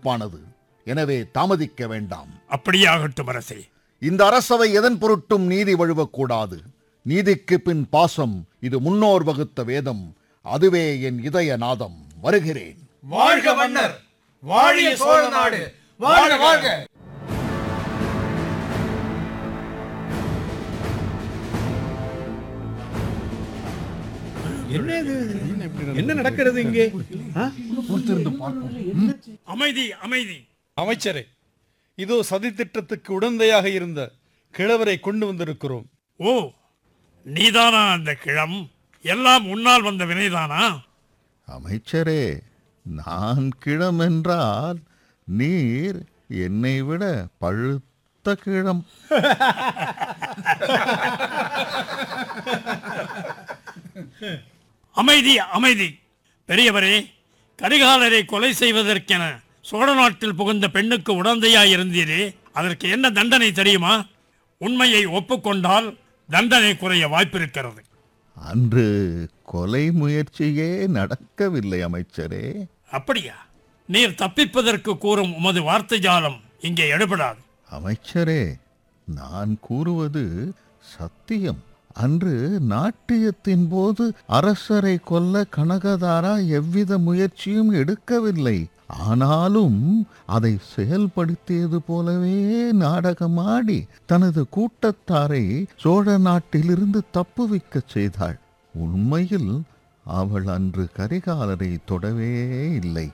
சிறப்பானது. எனவே தாமதிக்க வேண்டாம். அப்படியாகட்டும் அரசே. இந்த அரசவை எதன் பொருட்டும் நீதி வழுவக்கூடாது. நீதிக்கு பின் பாசம். இது முன்னோர் வகுத்த வேதம். அதுவே என் இதய நாதம். வருகிறேன். வாழ்க மன்னர்! வாழிய சோழ நாடு! வாழ்க வாழ்க! என்ன நடக்கிறது இங்கே? அமைதி, அமைதி. அமைச்சரே, இதோ சதி திட்டத்துக்கு உடந்தையாக இருந்த கிழவரை கொண்டு வந்திருக்கிறோம். ஓ, நீதானா அந்த கிழம்? எல்லாம் உன்னால் வந்த வினைதானா? அமைச்சரே, நான் கிழம் என்றால் நீர் என்னை விட பழுத்த கிழம். அமைதி, அமைதி. பெரியவரே, கரிகாலரை கொலை செய்வதற்கென சோழ நாட்டில் புகுந்த பெண்ணுக்கு உடந்தையாயிருந்தீரே, அதற்கு என்ன தண்டனை தெரியுமா? உண்மையை ஒப்புக்கொண்டால் தண்டனை குறைய வாய்ப்பிருக்கிறது. அன்று கொலை முயற்சியே நடக்கவில்லை அமைச்சரே. அப்படியா? நீர் தப்பிப்பதற்கு கூறும் உமது வார்த்தை ஜாலம் இங்கே எடுபடாது. அமைச்சரே, நான் கூறுவது சத்தியம். அன்று நாட்டியத்தின் போது அரசரை கொல்ல கனகதாரா எவ்வித முயற்சியும் எடுக்கவில்லை. ஆனாலும் அதை செயல்படுத்தியது போலவே நாடகமாடி தனது கூட்டத்தாரை சோழ நாட்டிலிருந்து தப்புவிக்க செய்தாள். உண்மையில் அவள் அன்று கரிகாலரை தொடவே இல்லை.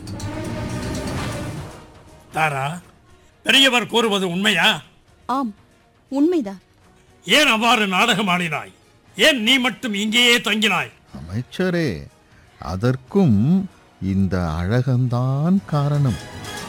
தாரா, பெரியவர் கூறுவது உண்மையா? ஆம், உண்மைதான். ஏன் அவ்வாறு நாடகமாடினாய்? ஏன் நீ மட்டும் இங்கேயே தங்கினாய்? அமைச்சரே, அதற்கும் இந்த அழகன்தான் காரணம்.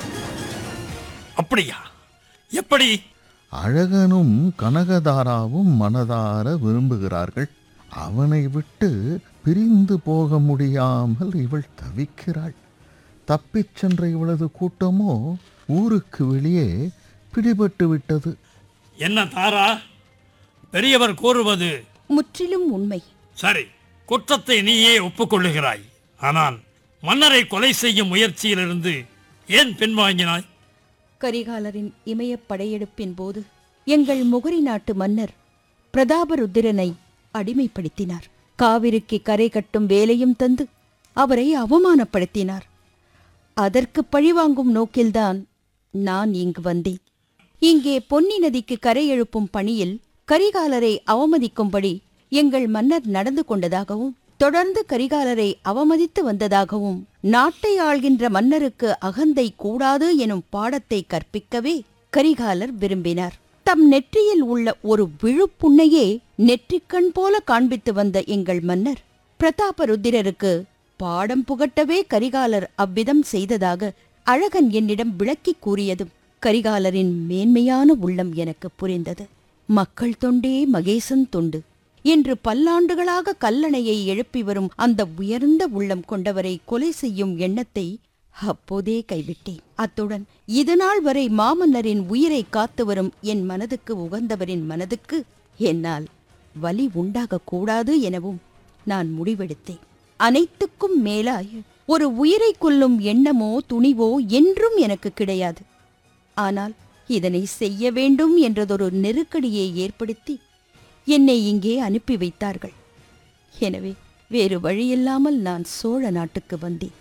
அப்படியா? எப்படி? அழகனும் கனகதாராவும் மனதார விரும்புகிறார்கள். அவனை விட்டு பிரிந்து போக முடியாமல் இவள் தவிக்கிறாள். தப்பிச் சென்ற இவளது கூட்டமோ ஊருக்கு வெளியே பிடிபட்டு விட்டது. என்ன தாரா, பெரியவர் கூறுவது முற்றிலும் உண்மை. சரி, குற்றத்தை நீயே ஒப்புக்கொள்ளுகிறாய். ஆனால் மன்னரை கொலை செய்யும் முயற்சியிலிருந்து ஏன் பின்வாங்கினாய்? கரிகாலரின் இமயப் படையெடுப்பின் போது எங்கள் முகரி நாட்டு மன்னர் பிரதாபருத்திரனை அடிமைப்படுத்தினார். காவிரிக்கு கரை கட்டும் வேலையும் தந்து அவரை அவமானப்படுத்தினார். அதற்கு பழிவாங்கும் நோக்கில்தான் நான் இங்கு வந்தேன். இங்கே பொன்னி நதிக்கு கரை எழுப்பும் பணியில் கரிகாலரை அவமதிக்கும்படி எங்கள் மன்னர் நடந்து கொண்டதாகவும் தொடர்ந்து கரிகாலரை அவமதித்து வந்ததாகவும் நாட்டை ஆள்கின்ற மன்னருக்கு அகந்தை கூடாது எனும் பாடத்தை கற்பிக்கவே கரிகாலர் விரும்பினார். தம் நெற்றியில் உள்ள ஒரு விழுப்புண்ணையே நெற்றிக்கண் போல காண்பித்து வந்த எங்கள் மன்னர் பிரதாபருத்திரருக்கு பாடம் புகட்டவே கரிகாலர் அவ்விதம் செய்ததாக அழகன் என்னிடம் விளக்கிக் கூறியதும் கரிகாலரின் மேன்மையான உள்ளம் எனக்கு புரிந்தது. மக்கள் தொண்டே மகேசன் தொண்டு என்று பல்லாண்டுகளாக கல்லணையை எழுப்பி வரும் அந்த உயர்ந்த உள்ளம் கொண்டவரை கொலை செய்யும் எண்ணத்தை அப்போதே கைவிட்டேன். அத்துடன் இதுநாள் வரை மாமன்னரின் உயிரை காத்து வரும் என் மனதுக்கு உகந்தவரின் மனதுக்கு என்னால் வலி உண்டாகக்கூடாது எனவும் நான் முடிவெடுத்தேன். அனைத்துக்கும் மேலாய் ஒரு உயிரை கொல்லும் எண்ணமோ துணிவோ என்றும் எனக்கு கிடையாது. ஆனால் இதனை செய்ய வேண்டும் என்றதொரு நெருக்கடியை ஏற்படுத்தி என்னை இங்கே அனுப்பி வைத்தார்கள். எனவே வேறு வழியில்லாமல் நான் சோழ நாட்டுக்கு வந்தேன்.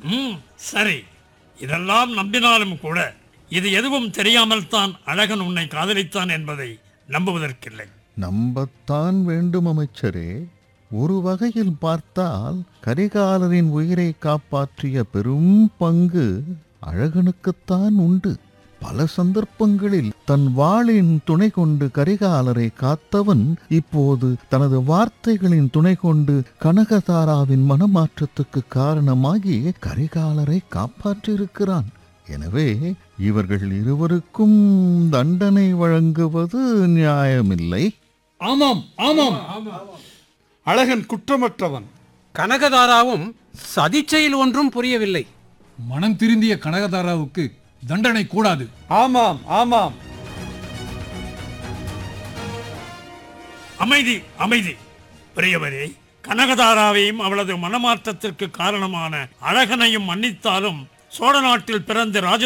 சரி, இதெல்லாம் நம்பினாலும் கூட இது எதுவும் தெரியாமல் தான் அழகன் உன்னை காதலித்தான் என்பதை நம்புவதற்கில்லை. நம்பத்தான் வேண்டும் அமைச்சரே. ஒரு வகையில் பார்த்தால் கரிகாலரின் உயிரை காப்பாற்றிய பெரும் பங்கு அழகனுக்குத்தான் உண்டு. பல சந்தர்ப்பங்களில் தன் வாளின் துணை கொண்டு கரிகாலரை காத்தவன் இப்போது தனது வார்த்தைகளின் துணை கொண்டு கனகதாராவின் மனமாற்றத்துக்கு காரணமாகி கரிகாலரை காப்பாற்றியிருக்கிறான். எனவே இவர்கள் இருவருக்கும் தண்டனை வழங்குவது நியாயமில்லை. ஆமாம், ஆமாம். அழகன் குற்றமற்றவன். கனகதாராவும் சதிச்செயல் ஒன்றும் புரியவில்லை. மனம் திருந்திய கனகதாராவுக்கு தண்டனை கூடாது. ஆமாம், ஆமாம். அமைதி, அமைதி. பெரியவரே, கனகதாராவையும் அவளது மனமாற்றத்திற்கு காரணமான அழகனையும் மன்னித்தாலும் சோழ நாட்டில் பிறந்து ராஜ